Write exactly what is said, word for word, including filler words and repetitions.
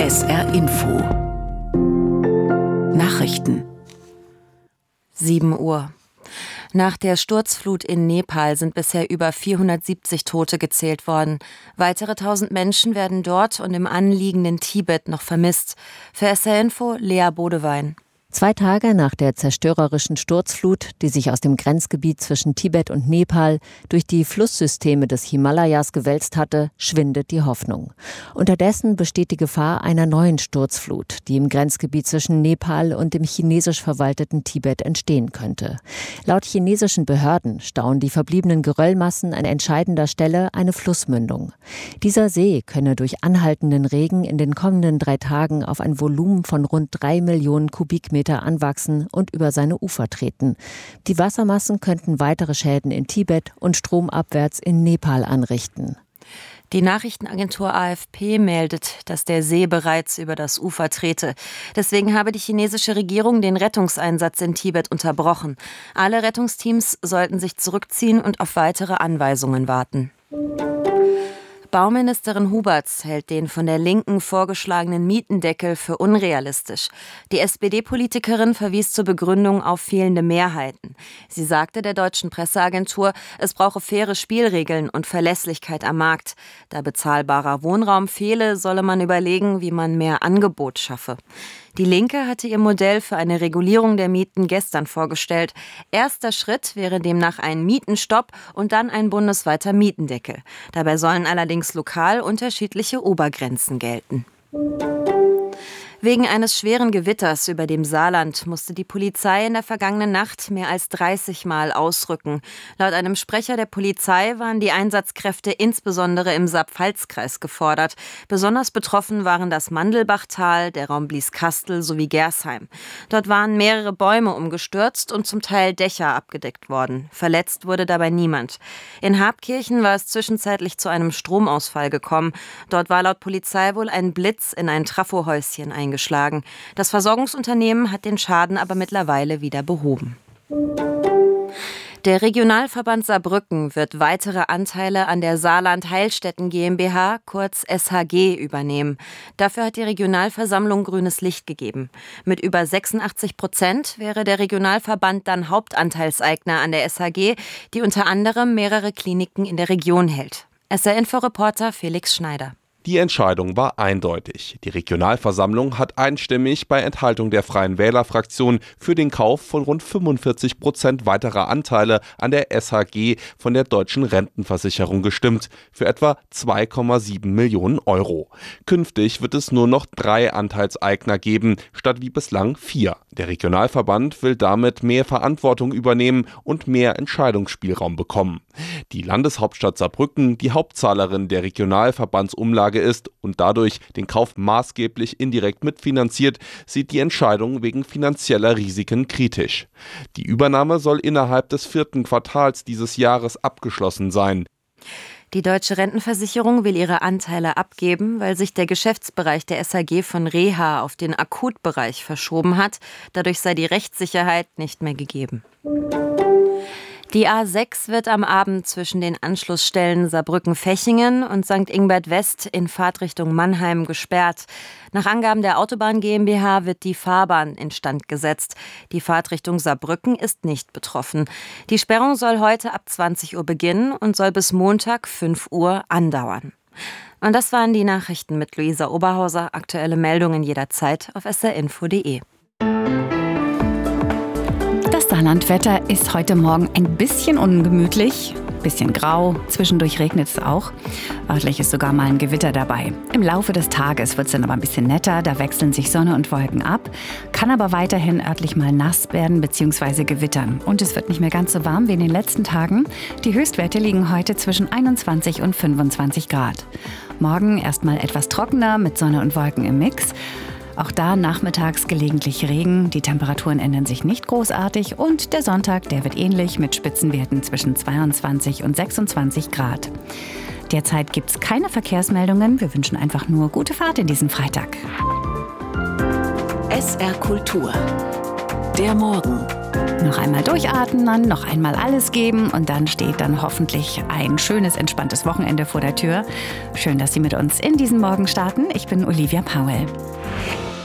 S R Info Nachrichten. sieben Uhr. Nach der Sturzflut in Nepal sind bisher über vierhundertsiebzig Tote gezählt worden. Weitere tausend Menschen werden dort und im anliegenden Tibet noch vermisst. Für S R Info Lea Bodewein. Zwei Tage nach der zerstörerischen Sturzflut, die sich aus dem Grenzgebiet zwischen Tibet und Nepal durch die Flusssysteme des Himalayas gewälzt hatte, schwindet die Hoffnung. Unterdessen besteht die Gefahr einer neuen Sturzflut, die im Grenzgebiet zwischen Nepal und dem chinesisch verwalteten Tibet entstehen könnte. Laut chinesischen Behörden stauen die verbliebenen Geröllmassen an entscheidender Stelle eine Flussmündung. Dieser See könne durch anhaltenden Regen in den kommenden drei Tagen auf ein Volumen von rund drei Millionen Kubikmeter anwachsen und über seine Ufer treten. Die Wassermassen könnten weitere Schäden in Tibet und stromabwärts in Nepal anrichten. Die Nachrichtenagentur A F P meldet, dass der See bereits über das Ufer trete. Deswegen habe die chinesische Regierung den Rettungseinsatz in Tibet unterbrochen. Alle Rettungsteams sollten sich zurückziehen und auf weitere Anweisungen warten. Bauministerin Huberts hält den von der Linken vorgeschlagenen Mietendeckel für unrealistisch. Die S P D-Politikerin verwies zur Begründung auf fehlende Mehrheiten. Sie sagte der deutschen Presseagentur, es brauche faire Spielregeln und Verlässlichkeit am Markt. Da bezahlbarer Wohnraum fehle, solle man überlegen, wie man mehr Angebot schaffe. Die Linke hatte ihr Modell für eine Regulierung der Mieten gestern vorgestellt. Erster Schritt wäre demnach ein Mietenstopp und dann ein bundesweiter Mietendeckel. Dabei sollen allerdings lokal unterschiedliche Obergrenzen gelten. Wegen eines schweren Gewitters über dem Saarland musste die Polizei in der vergangenen Nacht mehr als dreißig Mal ausrücken. Laut einem Sprecher der Polizei waren die Einsatzkräfte insbesondere im Saar-Pfalz-Kreis gefordert. Besonders betroffen waren das Mandelbachtal, der Raum Blieskastel sowie Gersheim. Dort waren mehrere Bäume umgestürzt und zum Teil Dächer abgedeckt worden. Verletzt wurde dabei niemand. In Habkirchen war es zwischenzeitlich zu einem Stromausfall gekommen. Dort war laut Polizei wohl ein Blitz in ein Trafohäuschen eingeschlagen. Geschlagen. Das Versorgungsunternehmen hat den Schaden aber mittlerweile wieder behoben. Der Regionalverband Saarbrücken wird weitere Anteile an der Saarland Heilstätten GmbH, kurz S H G, übernehmen. Dafür hat die Regionalversammlung grünes Licht gegeben. Mit über sechsundachtzig Prozent wäre der Regionalverband dann Hauptanteilseigner an der S H G, die unter anderem mehrere Kliniken in der Region hält. S R-Info-Reporter Felix Schneider. Die Entscheidung war eindeutig. Die Regionalversammlung hat einstimmig bei Enthaltung der Freien Wähler-Fraktion für den Kauf von rund fünfundvierzig Prozent weiterer Anteile an der S H G von der Deutschen Rentenversicherung gestimmt, für etwa zwei Komma sieben Millionen Euro. Künftig wird es nur noch drei Anteilseigner geben, statt wie bislang vier. Der Regionalverband will damit mehr Verantwortung übernehmen und mehr Entscheidungsspielraum bekommen. Die Landeshauptstadt Saarbrücken, die Hauptzahlerin der Regionalverbandsumlage ist und dadurch den Kauf maßgeblich indirekt mitfinanziert, sieht die Entscheidung wegen finanzieller Risiken kritisch. Die Übernahme soll innerhalb des vierten Quartals dieses Jahres abgeschlossen sein. Die Deutsche Rentenversicherung will ihre Anteile abgeben, weil sich der Geschäftsbereich der S H G von Reha auf den Akutbereich verschoben hat. Dadurch sei die Rechtssicherheit nicht mehr gegeben. Die A sechs wird am Abend zwischen den Anschlussstellen Saarbrücken-Fechingen und Sankt Ingbert West in Fahrtrichtung Mannheim gesperrt. Nach Angaben der Autobahn GmbH wird die Fahrbahn instand gesetzt. Die Fahrtrichtung Saarbrücken ist nicht betroffen. Die Sperrung soll heute ab zwanzig Uhr beginnen und soll bis Montag fünf Uhr andauern. Und das waren die Nachrichten mit Luisa Oberhauser. Aktuelle Meldungen jederzeit auf s r info punkt d e. Das Saarlandwetter ist heute Morgen ein bisschen ungemütlich, bisschen grau, zwischendurch regnet es auch. Örtlich ist sogar mal ein Gewitter dabei. Im Laufe des Tages wird es dann aber ein bisschen netter, da wechseln sich Sonne und Wolken ab, kann aber weiterhin örtlich mal nass werden bzw. gewittern. Und es wird nicht mehr ganz so warm wie in den letzten Tagen. Die Höchstwerte liegen heute zwischen einundzwanzig und fünfundzwanzig Grad. Morgen erstmal etwas trockener mit Sonne und Wolken im Mix. Auch da nachmittags gelegentlich Regen, die Temperaturen ändern sich nicht großartig und der Sonntag, der wird ähnlich mit Spitzenwerten zwischen zweiundzwanzig und sechsundzwanzig Grad. Derzeit gibt es keine Verkehrsmeldungen, wir wünschen einfach nur gute Fahrt in diesen Freitag. S R Kultur. Der Morgen. Noch einmal durchatmen, noch einmal alles geben und dann steht dann hoffentlich ein schönes, entspanntes Wochenende vor der Tür. Schön, dass Sie mit uns in diesen Morgen starten. Ich bin Olivia Powell.